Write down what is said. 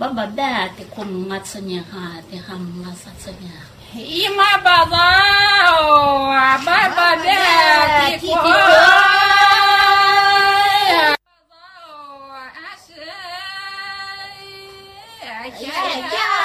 babada te kum ngatsunya ha te ham ngasatsunya ima baba babada ti ko ya